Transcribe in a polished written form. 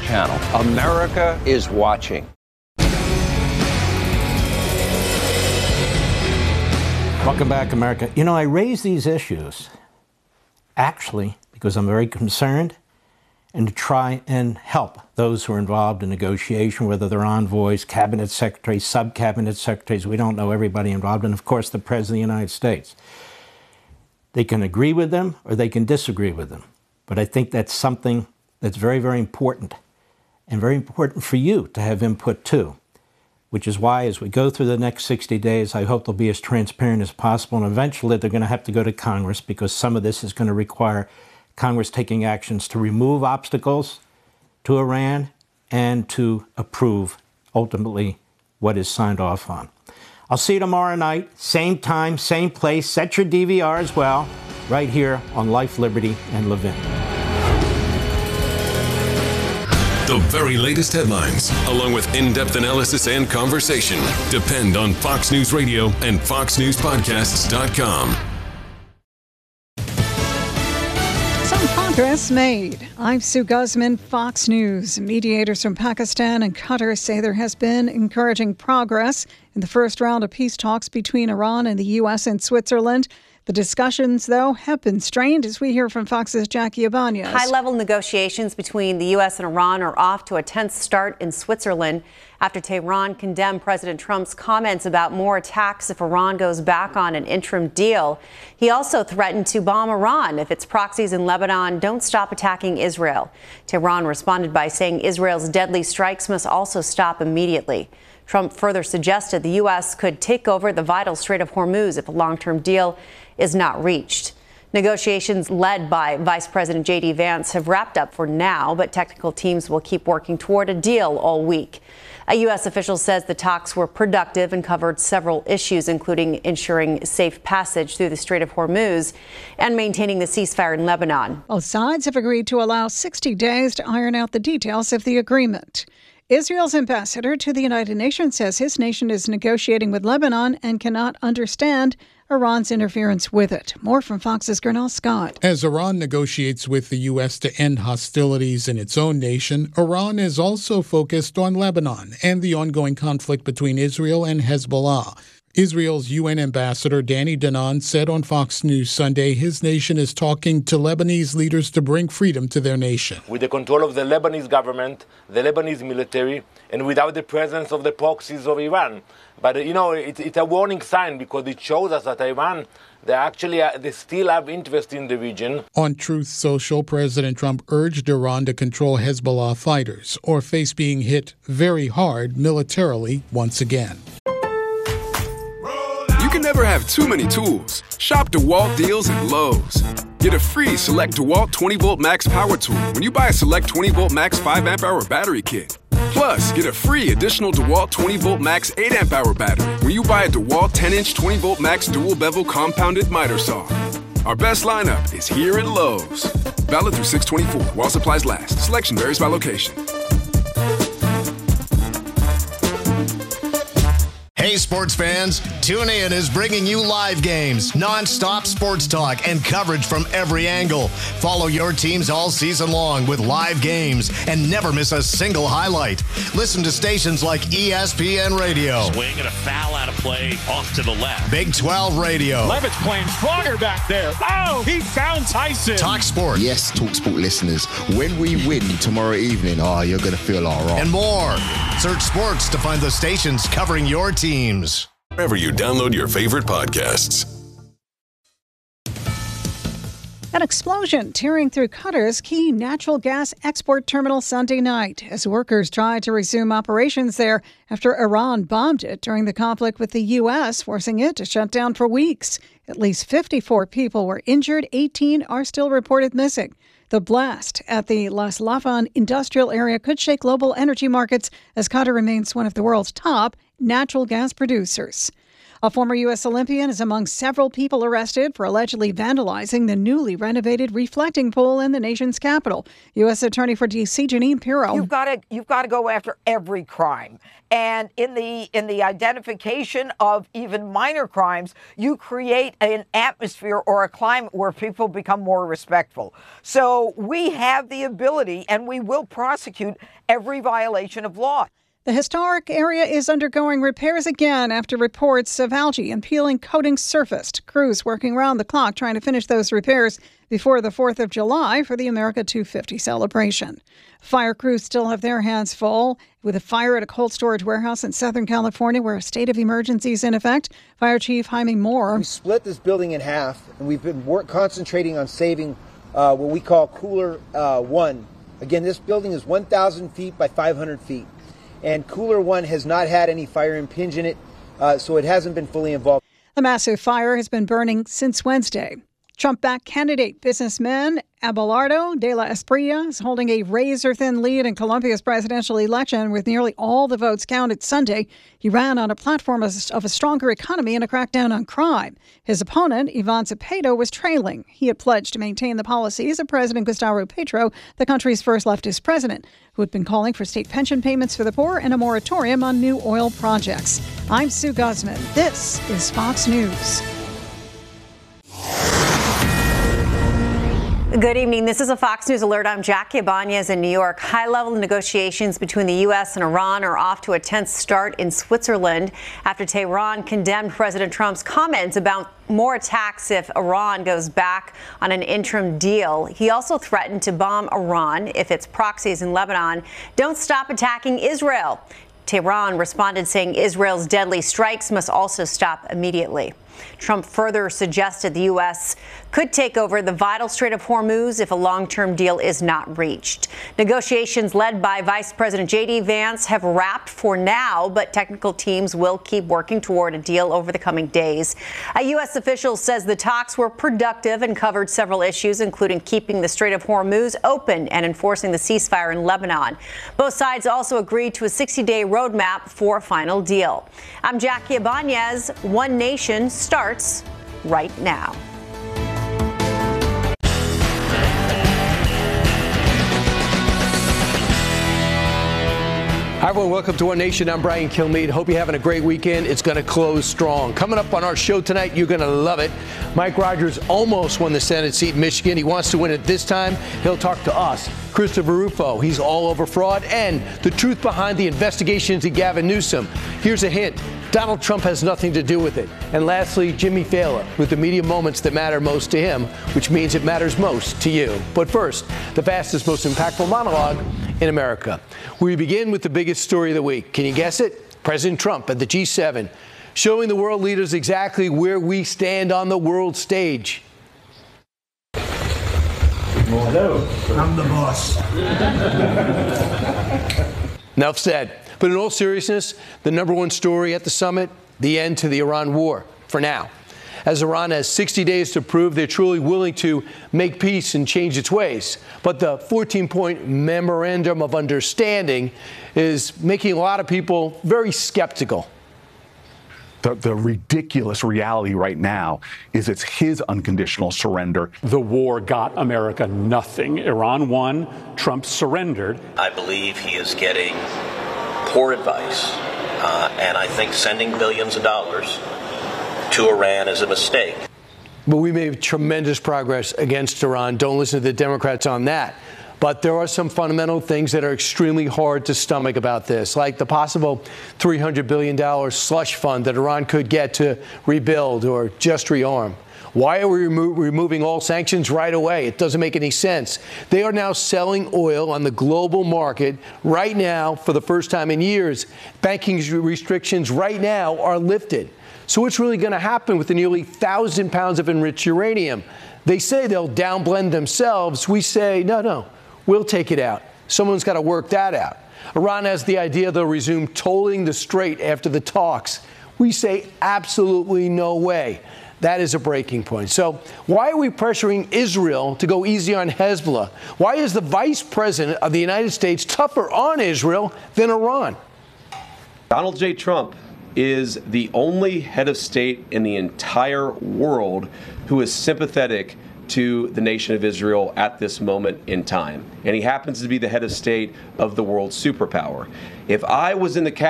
channel. America is watching. Welcome back, America. You know, I raise these issues actually because I'm very concerned and to try and help those who are involved in negotiation, whether they're envoys, cabinet secretaries, sub-cabinet secretaries. We don't know everybody involved, and of course the President of the United States. They can agree with them or they can disagree with them. But I think that's something that's very, very important, and very important for you to have input too, which is why as we go through the next 60 days, I hope they'll be as transparent as possible, and eventually they're going to have to go to Congress because some of this is going to require Congress taking actions to remove obstacles to Iran and to approve, ultimately, what is signed off on. I'll see you tomorrow night, same time, same place. Set your DVR as well, right here on Life, Liberty, and Levin. The very latest headlines, along with in-depth analysis and conversation, depend on Fox News Radio and FoxNewsPodcasts.com. Some progress made. I'm Sue Guzman, Fox News. Mediators from Pakistan and Qatar say there has been encouraging progress in the first round of peace talks between Iran and the U.S. and Switzerland. The discussions, though, have been strained, as we hear from Fox's Jackie Ibanez. High-level negotiations between the U.S. and Iran are off to a tense start in Switzerland after Tehran condemned President Trump's comments about more attacks if Iran goes back on an interim deal. He also threatened to bomb Iran if its proxies in Lebanon don't stop attacking Israel. Tehran responded by saying Israel's deadly strikes must also stop immediately. Trump further suggested the U.S. could take over the vital Strait of Hormuz if a long-term deal is not reached. Negotiations led by Vice President J.D. Vance have wrapped up for now, but technical teams will keep working toward a deal all week. A U.S. official says the talks were productive and covered several issues, including ensuring safe passage through the Strait of Hormuz and maintaining the ceasefire in Lebanon. Both sides have agreed to allow 60 days to iron out the details of the agreement. Israel's ambassador to the United Nations says his nation is negotiating with Lebanon and cannot understand Iran's interference with it. More from Fox's Gernal Scott. As Iran negotiates with the U.S. to end hostilities in its own nation, Iran is also focused on Lebanon and the ongoing conflict between Israel and Hezbollah. Israel's UN ambassador Danny Danon said on Fox News Sunday his nation is talking to Lebanese leaders to bring freedom to their nation. With the control of the Lebanese government, the Lebanese military, and without the presence of the proxies of Iran. But, it's a warning sign because it shows us that Iran, they still have interest in the region. On Truth Social, President Trump urged Iran to control Hezbollah fighters or face being hit very hard militarily once again. You can never have too many tools. Shop DeWalt deals at Lowe's. Get a free Select DeWalt 20-Volt Max Power Tool when you buy a Select 20-Volt Max 5-amp-hour battery kit. Plus, get a free additional DeWalt 20-Volt Max 8-amp-hour battery when you buy a DeWalt 10-inch 20-Volt Max dual-bevel compounded miter saw. Our best lineup is here at Lowe's. Valid through 6/24 while supplies last. Selection varies by location. Hey, sports fans, TuneIn is bringing you live games, non-stop sports talk, and coverage from every angle. Follow your teams all season long with live games and never miss a single highlight. Listen to stations like ESPN Radio. Swing and a foul out of play off to the left. Big 12 Radio. Levitt's playing stronger back there. Oh, he found Tyson. Talk Sport. Yes, Talk Sport listeners, when we win tomorrow evening, you're going to feel all right. And more. Search sports to find the stations covering your teams. Wherever you download your favorite podcasts. An explosion tearing through Qatar's key natural gas export terminal Sunday night as workers tried to resume operations there after Iran bombed it during the conflict with the U.S., forcing it to shut down for weeks. At least 54 people were injured. 18 are still reported missing. The blast at the Las Lafan industrial area could shake global energy markets as Qatar remains one of the world's top natural gas producers. A former U.S. Olympian is among several people arrested for allegedly vandalizing the newly renovated reflecting pool in the nation's capital. U.S. Attorney for D.C. Jeanine Pirro. You've got to go after every crime. And in the identification of even minor crimes, you create an atmosphere or a climate where people become more respectful. So we have the ability, and we will prosecute every violation of law. The historic area is undergoing repairs again after reports of algae and peeling coatings surfaced. Crews working around the clock trying to finish those repairs before the 4th of July for the America 250 celebration. Fire crews still have their hands full with a fire at a cold storage warehouse in Southern California where a state of emergency is in effect. Fire Chief Jaime Moore. We split this building in half, and we've been concentrating on saving what we call Cooler 1. Again, this building is 1,000 feet by 500 feet. And Cooler 1 has not had any fire impinge in it, so it hasn't been fully involved. The massive fire has been burning since Wednesday. Trump-backed candidate businessman Abelardo de la Espriella is holding a razor-thin lead in Colombia's presidential election with nearly all the votes counted Sunday. He ran on a platform of a stronger economy and a crackdown on crime. His opponent, Ivan Cepeda, was trailing. He had pledged to maintain the policies of President Gustavo Petro, the country's first leftist president, who had been calling for state pension payments for the poor and a moratorium on new oil projects. I'm Sue Guzman. This is Fox News. Good evening. This is a Fox News alert. I'm Jackie Ibanez in New York. High-level negotiations between the U.S. and Iran are off to a tense start in Switzerland after Tehran condemned President Trump's comments about more attacks if Iran goes back on an interim deal. He also threatened to bomb Iran if its proxies in Lebanon don't stop attacking Israel. Tehran responded saying Israel's deadly strikes must also stop immediately. Trump further suggested the U.S. could take over the vital Strait of Hormuz if a long-term deal is not reached. Negotiations led by Vice President J.D. Vance have wrapped for now, but technical teams will keep working toward a deal over the coming days. A U.S. official says the talks were productive and covered several issues, including keeping the Strait of Hormuz open and enforcing the ceasefire in Lebanon. Both sides also agreed to a 60-day roadmap for a final deal. I'm Jackie Ibanez. One Nation starts right now. Hi, everyone. Welcome to One Nation. I'm Brian Kilmeade. Hope you're having a great weekend. It's going to close strong. Coming up on our show tonight, you're going to love it. Mike Rogers almost won the Senate seat in Michigan. He wants to win it this time. He'll talk to us. Christopher Rufo, he's all over fraud and the truth behind the investigation into Gavin Newsom. Here's a hint. Donald Trump has nothing to do with it. And lastly, Jimmy Fallon with the media moments that matter most to him, which means it matters most to you. But first, the fastest, most impactful monologue in America. We begin with the biggest story of the week. Can you guess it? President Trump at the G7, showing the world leaders exactly where we stand on the world stage. Hello. I'm the boss. Enough said. But in all seriousness, the number one story at the summit, the end to the Iran war, for now. As Iran has 60 days to prove they're truly willing to make peace and change its ways. But the 14-point memorandum of understanding is making a lot of people very skeptical. The ridiculous reality right now is it's his unconditional surrender. The war got America nothing. Iran won. Trump surrendered. I believe he is getting poor advice, and I think sending billions of dollars to Iran is a mistake. But we made tremendous progress against Iran. Don't listen to the Democrats on that. But there are some fundamental things that are extremely hard to stomach about this, like the possible $300 billion slush fund that Iran could get to rebuild or just rearm. Why are we removing all sanctions right away? It doesn't make any sense. They are now selling oil on the global market right now for the first time in years. Banking restrictions right now are lifted. So what's really going to happen with the nearly 1,000 pounds of enriched uranium? They say they'll downblend themselves. We say, no, we'll take it out. Someone's got to work that out. Iran has the idea they'll resume tolling the strait after the talks. We say absolutely no way. That is a breaking point. So why are we pressuring Israel to go easy on Hezbollah? Why is the vice president of the United States tougher on Israel than Iran? Donald J. Trump is the only head of state in the entire world who is sympathetic to the nation of Israel at this moment in time. And he happens to be the head of state of the world superpower. If I was in the